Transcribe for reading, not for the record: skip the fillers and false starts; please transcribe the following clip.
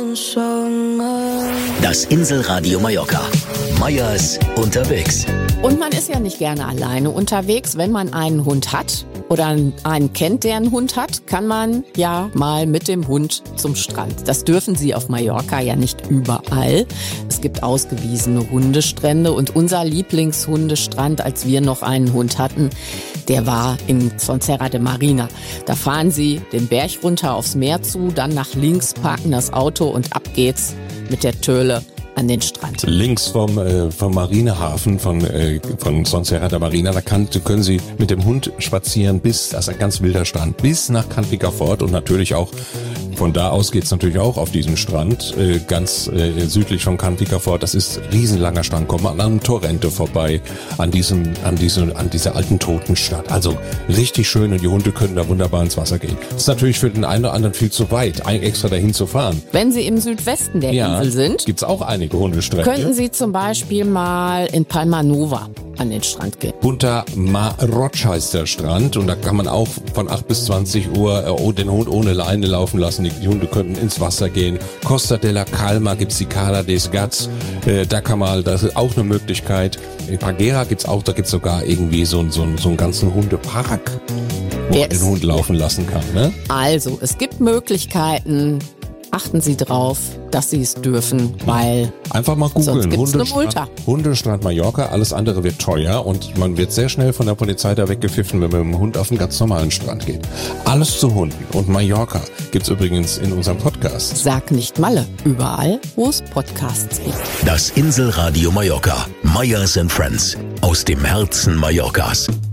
Das Inselradio Mallorca. Meyers unterwegs. Und man ist ja nicht gerne alleine unterwegs. Wenn man einen Hund hat oder einen kennt, der einen Hund hat, kann man ja mal mit dem Hund zum Strand. Das dürfen Sie auf Mallorca ja nicht überall. Es gibt ausgewiesene Hundestrände und unser Lieblingshundestrand, als wir noch einen Hund hatten, der war in Son Serra de Marina. Da fahren Sie den Berg runter aufs Meer zu, dann nach links parken das Auto und ab geht's mit der Töle an den Strand. Links vom Marinehafen von Son Serra de Marina, da können Sie mit dem Hund spazieren das ist ein ganz wilder Strand, bis nach Can Ricafort und natürlich auch von da aus geht's natürlich auch auf diesen Strand, ganz südlich von Can Ricafort. Das ist riesenlanger Strand, kommt man an Torrente vorbei, an dieser alten Totenstadt. Also richtig schön und die Hunde können da wunderbar ins Wasser gehen. Das ist natürlich für den einen oder anderen viel zu weit, extra dahin zu fahren. Wenn Sie im Südwesten der Insel sind, gibt's auch einige Hundestrände. Könnten Sie zum Beispiel mal in Palma Nova an den Strand gehen. Punta Maroch heißt der Strand und da kann man auch von 8 bis 20 Uhr den Hund ohne Leine laufen lassen. Die Hunde könnten ins Wasser gehen. Costa de la Calma gibt's die Cala des Gats. Das ist auch eine Möglichkeit. In Paguera gibt's auch, da gibt's sogar irgendwie so einen ganzen Hundepark, wo man den Hund laufen lassen kann. Ne? Also, es gibt Möglichkeiten. Achten Sie drauf, dass Sie es dürfen, weil einfach mal googeln. Sonst gibt's eine Multa. Hundestrand Mallorca, alles andere wird teuer und man wird sehr schnell von der Polizei da weggepfiffen, wenn man mit dem Hund auf einen ganz normalen Strand geht. Alles zu Hunden und Mallorca gibt's übrigens in unserem Podcast. Sag nicht Malle, überall, wo es Podcasts gibt. Das Inselradio Mallorca. Meyers & Friends. Aus dem Herzen Mallorcas.